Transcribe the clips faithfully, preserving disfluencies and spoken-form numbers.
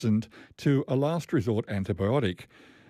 to a last resort antibiotic.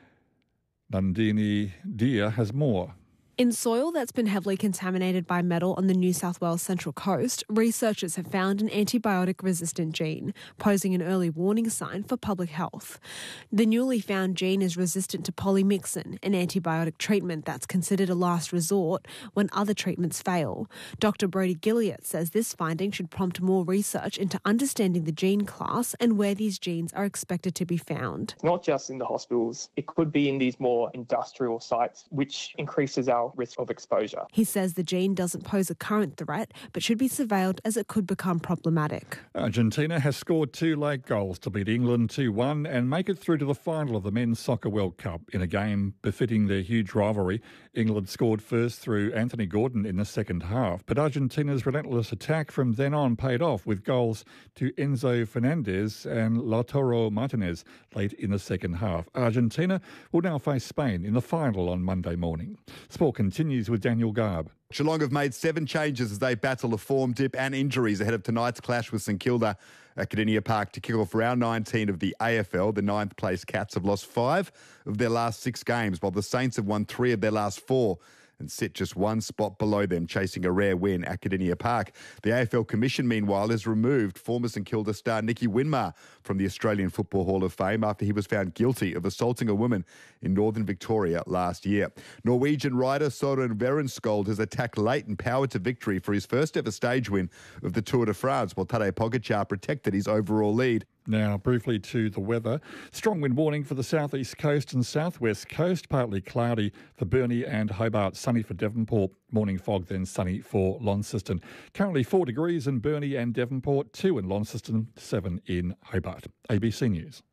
Nandini Dia has more. In soil that's been heavily contaminated by metal on the New South Wales Central Coast, researchers have found an antibiotic-resistant gene, posing an early warning sign for public health. The newly found gene is resistant to polymyxin, an antibiotic treatment that's considered a last resort when other treatments fail. Doctor Brodie Gilliatt says this finding should prompt more research into understanding the gene class and where these genes are expected to be found. Not just in the hospitals, it could be in these more industrial sites, which increases our risk of exposure. He says the gene doesn't pose a current threat, but should be surveilled as it could become problematic. Argentina has scored two late goals to beat England two one and make it through to the final of the Men's Soccer World Cup. In a game befitting their huge rivalry, England scored first through Anthony Gordon in the second half, but Argentina's relentless attack from then on paid off with goals to Enzo Fernandez and Lautaro Martinez late in the second half. Argentina will now face Spain in the final on Monday morning. Sport continues with Daniel Garb. Geelong have made seven changes as they battle a form dip and injuries ahead of tonight's clash with St Kilda at Kardinia Park to kick off round nineteen of the A F L. The ninth place Cats have lost five of their last six games, while the Saints have won three of their last four and sit just one spot below them, chasing a rare win at Kardinia Park. The A F L Commission, meanwhile, has removed former St Kilda star Nicky Winmar from the Australian Football Hall of Fame after he was found guilty of assaulting a woman in northern Victoria last year. Norwegian rider Soren Verenskold has attacked late and powered to victory for his first ever stage win of the Tour de France, while Tadej Pogacar protected his overall lead. Now, briefly to the weather. Strong wind warning for the southeast coast and southwest coast. Partly cloudy for Burnie and Hobart. Sunny for Devonport. Morning fog, then sunny for Launceston. Currently four degrees in Burnie and Devonport, two in Launceston, seven in Hobart. A B C News.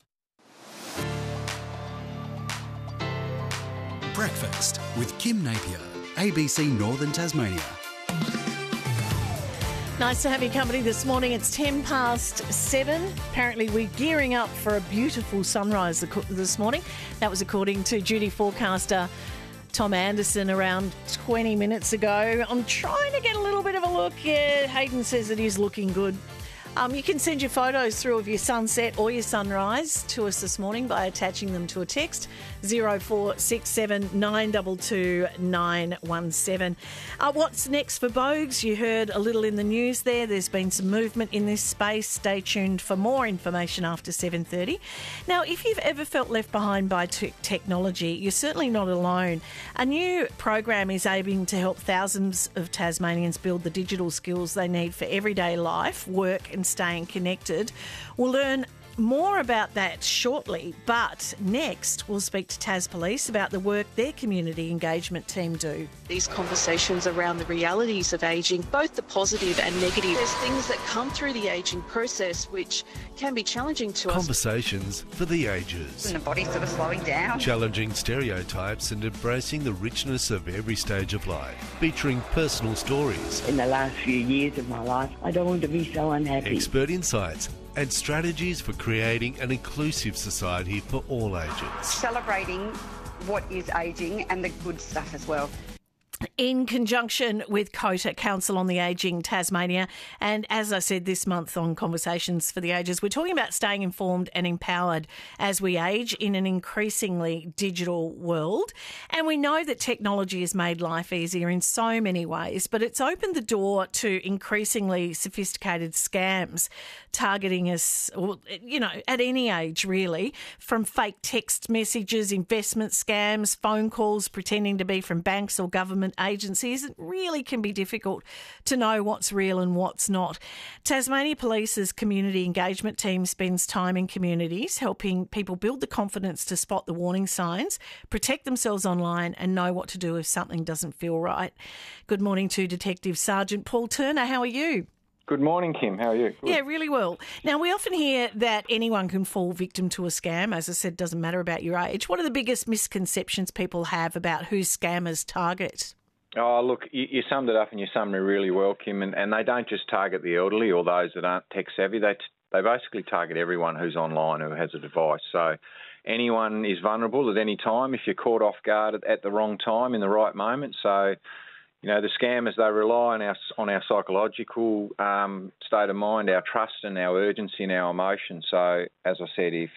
Breakfast with Kim Napier, A B C Northern Tasmania. Nice to have your company this morning. It's ten past seven. Apparently we're gearing up for a beautiful sunrise this morning. That was according to duty forecaster Tom Anderson around twenty minutes ago. I'm trying to get a little bit of a look. Yeah, Hayden says it is looking good. Um, you can send your photos through of your sunset or your sunrise to us this morning by attaching them to a text, zero four six seven nine two two nine one seven. Uh, what's next for Bogues? You heard a little in the news there. There's been some movement in this space. Stay tuned for more information after seven thirty. Now, if you've ever felt left behind by t- technology, you're certainly not alone. A new program is aiming to help thousands of Tasmanians build the digital skills they need for everyday life, work and staying connected. We'll learn more about that shortly, but next we'll speak to Tas Police about the work their community engagement team do. These conversations around the realities of ageing, both the positive and negative. There's things that come through the ageing process which can be challenging to us. Conversations for the ages. And the body's sort of slowing down. Challenging stereotypes and embracing the richness of every stage of life. Featuring personal stories. In the last few years of my life, I don't want to be so unhappy. Expert insights and strategies for creating an inclusive society for all ages. Celebrating what is ageing and the good stuff as well. In conjunction with COTA, Council on the Ageing Tasmania, and as I said this month on Conversations for the Ages, we're talking about staying informed and empowered as we age in an increasingly digital world. And we know that technology has made life easier in so many ways, but it's opened the door to increasingly sophisticated scams targeting us, you know, at any age really, from fake text messages, investment scams, phone calls pretending to be from banks or government agencies. It really can be difficult to know what's real and what's not. Tasmania Police's community engagement team spends time in communities helping people build the confidence to spot the warning signs, protect themselves online and know what to do if something doesn't feel right. Good morning to Detective Sergeant Paul Turner. How are you? Good morning, Kim. How are you? Good. Yeah, really well. Now, we often hear that anyone can fall victim to a scam. As I said, doesn't matter about your age. What are the biggest misconceptions people have about who scammers target? Oh, look, you, you summed it up and you summed it really well, Kim, and, and they don't just target the elderly or those that aren't tech-savvy. They, t- they basically target everyone who's online who has a device. So anyone is vulnerable at any time if you're caught off guard at, at the wrong time in the right moment. So you know, the scammers, they rely on our, on our psychological um, state of mind, our trust and our urgency and our emotion. So, as I said, if